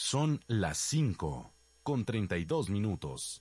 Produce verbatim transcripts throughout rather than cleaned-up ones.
Son las cinco con treinta y dos minutos.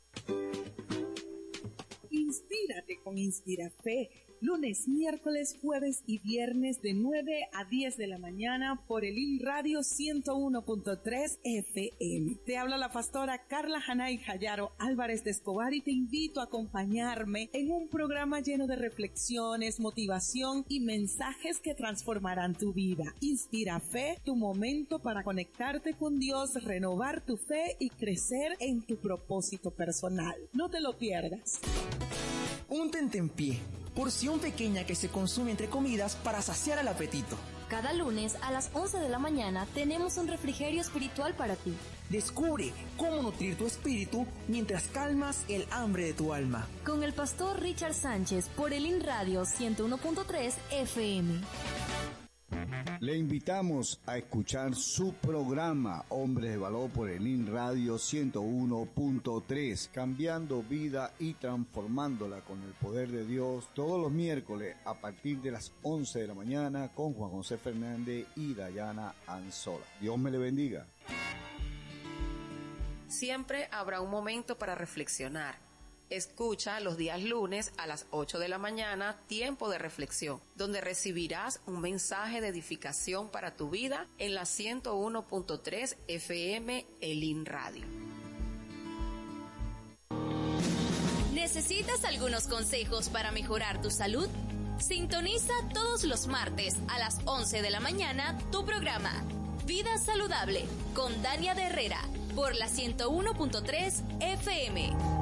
Inspírate con Inspirafe. Lunes, miércoles, jueves y viernes de nueve a diez de la mañana por el I N Radio ciento uno punto tres F M. Te habla la pastora Carla Hanay Jayaro Álvarez de Escobar y te invito a acompañarme en un programa lleno de reflexiones, motivación y mensajes que transformarán tu vida. Inspirafe, tu momento para conectarte con Dios, renovar tu fe y crecer en tu propósito personal. No te lo pierdas. Un tentempié, porción pequeña que se consume entre comidas para saciar el apetito. Cada lunes a las once de la mañana tenemos un refrigerio espiritual para ti. Descubre cómo nutrir tu espíritu mientras calmas el hambre de tu alma. Con el pastor Richard Sánchez por el I N Radio ciento uno punto tres F M. Le invitamos a escuchar su programa Hombres de Valor por el I N Radio ciento uno punto tres, cambiando vida y transformándola con el poder de Dios, todos los miércoles a partir de las once de la mañana con Juan José Fernández y Dayana Anzola. Dios me le bendiga. Siempre habrá un momento para reflexionar. Escucha los días lunes a las ocho de la mañana, Tiempo de Reflexión, donde recibirás un mensaje de edificación para tu vida en la ciento uno punto tres F M, el I N Radio. ¿Necesitas algunos consejos para mejorar tu salud? Sintoniza todos los martes a las once de la mañana tu programa Vida Saludable con Dania de Herrera por la ciento uno punto tres F M.